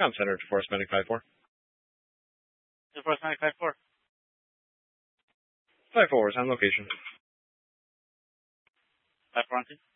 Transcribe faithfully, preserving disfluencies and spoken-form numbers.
Com Center to Forest Medic five four. To Forest Medic five four. five four is on location. five four on two.